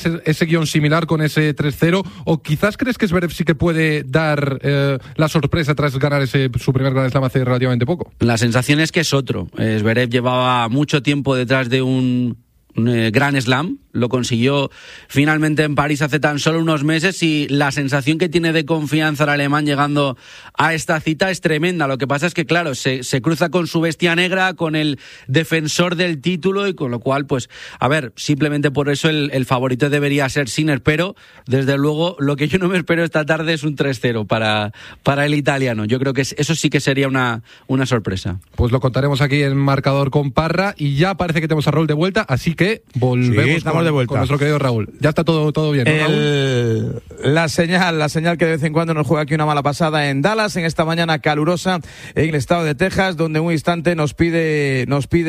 ese guión similar con ese 3-0, o quizás crees que Zverev sí que puede dar la sorpresa tras ganar su primer Grand Slam hace relativamente poco? La sensación es que es otro. Zverev llevaba mucho tiempo detrás de un Grand Slam, lo consiguió finalmente en París hace tan solo unos meses, y la sensación que tiene de confianza el alemán llegando a esta cita es tremenda. Lo que pasa es que, claro, se cruza con su bestia negra, con el defensor del título, y con lo cual, pues, a ver, simplemente por eso el favorito debería ser Sinner, pero desde luego lo que yo no me espero esta tarde es un 3-0 para el italiano. Yo creo que eso sí que sería una sorpresa. Pues lo contaremos aquí en Marcador con Parra, y ya parece que tenemos a Raúl de vuelta, así que volvemos de vuelta con nuestro querido Raúl. Ya está todo bien, ¿no, Raúl? La señal que de vez en cuando nos juega aquí una mala pasada en Dallas, en esta mañana calurosa en el estado de Texas, donde en un instante nos pide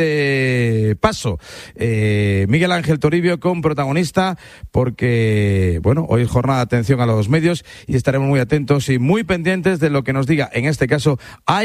paso Miguel Ángel Toribio con protagonista, porque bueno, hoy es jornada de atención a los medios y estaremos muy atentos y muy pendientes de lo que nos diga, en este caso,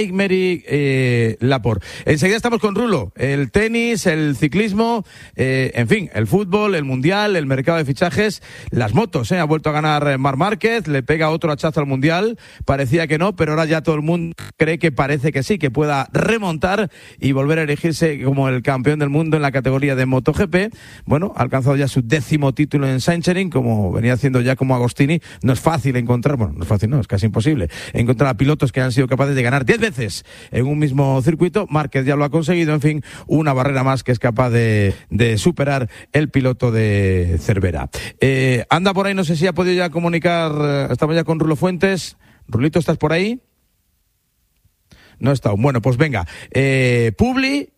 Aymeric Laporte. Enseguida estamos con Rulo, el tenis, el ciclismo, en fin, el fútbol, el mundial, el mercado de fichajes, las motos, ha vuelto a ganar Marc Márquez, le pega otro hachazo al mundial, parecía que no, pero ahora ya todo el mundo cree que parece que sí, que pueda remontar y volver a erigirse como el campeón del mundo en la categoría de MotoGP. Bueno, ha alcanzado ya su 10º título en Sachsenring, como venía haciendo ya como Agostini. No es fácil encontrar, bueno, no es fácil, no, es casi imposible encontrar a pilotos que han sido capaces de ganar 10 veces en un mismo circuito. Márquez ya lo ha conseguido, en fin, una barrera más que es capaz de superar el piloto de Cervera. Anda por ahí, no sé si ha podido ya comunicar, estamos ya con Rulo Fuentes. Rulito, ¿estás por ahí? No está aún. Bueno, pues venga, Publi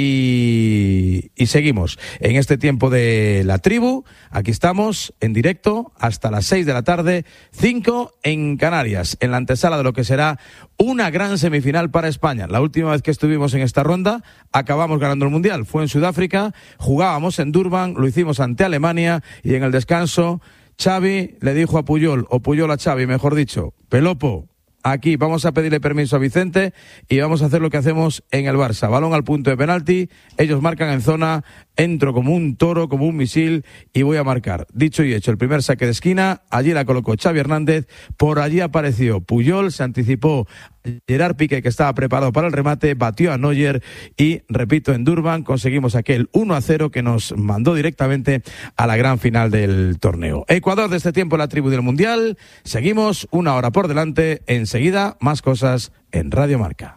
y seguimos en este tiempo de la tribu. Aquí estamos en directo hasta las 6 de la tarde, 5 en Canarias, en la antesala de lo que será una gran semifinal para España. La última vez que estuvimos en esta ronda acabamos ganando el Mundial, fue en Sudáfrica, jugábamos en Durban, lo hicimos ante Alemania, y en el descanso Xavi le dijo a Puyol, o Puyol a Xavi, mejor dicho: Pelopo, aquí vamos a pedirle permiso a Vicente y vamos a hacer lo que hacemos en el Barça. Balón al punto de penalti, ellos marcan en zona, entro como un toro, como un misil, y voy a marcar. Dicho y hecho, el primer saque de esquina, allí la colocó Xavi Hernández, por allí apareció Puyol, se anticipó Gerard Piqué, que estaba preparado para el remate, batió a Neuer y, repito, en Durban conseguimos aquel 1-0 que nos mandó directamente a la gran final del torneo. Ecuador de este tiempo, la tribu del Mundial. Seguimos, una hora por delante. Enseguida, más cosas en Radio Marca.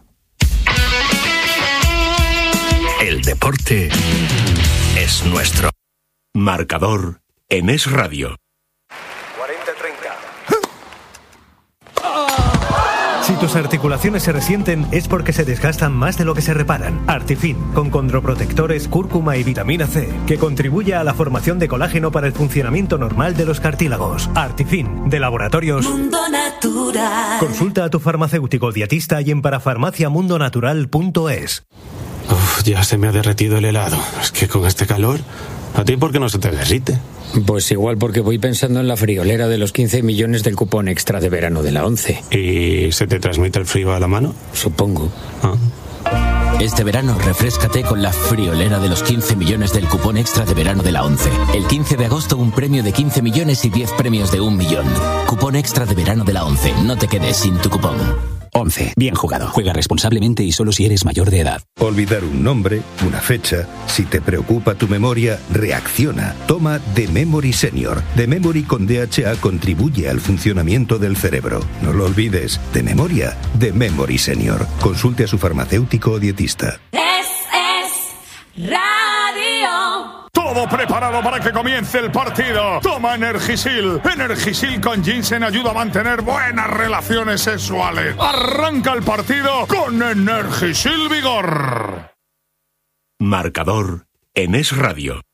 El deporte es nuestro. Marcador en Es Radio. 40-30. Si tus articulaciones se resienten es porque se desgastan más de lo que se reparan. Artifin, con condroprotectores, cúrcuma y vitamina C, que contribuye a la formación de colágeno para el funcionamiento normal de los cartílagos. Artifin, de Laboratorios Mundo Natural. Consulta a tu farmacéutico dietista y en parafarmaciamundonatural.es. Ya se me ha derretido el helado. Es que con este calor, ¿a ti por qué no se te derrite? Pues igual porque voy pensando en la friolera de los 15 millones del cupón extra de verano de la 11. ¿Y se te transmite el frío a la mano? Supongo. Este verano refréscate con la friolera de los 15 millones del cupón extra de verano de la 11. El 15 de agosto un premio de 15 millones y 10 premios de 1 millón. Cupón extra de verano de la 11. No te quedes sin tu cupón. 11. Bien jugado. Juega responsablemente y solo si eres mayor de edad. Olvidar un nombre, una fecha. Si te preocupa tu memoria, reacciona. Toma The Memory Senior. The Memory con DHA contribuye al funcionamiento del cerebro. No lo olvides. De memoria, The Memory Senior. Consulte a su farmacéutico o dietista. Es Radio. Todo preparado para que comience el partido. Toma Energisil. Energisil con ginseng ayuda a mantener buenas relaciones sexuales. Arranca el partido con Energisil Vigor. Marcador en Es Radio.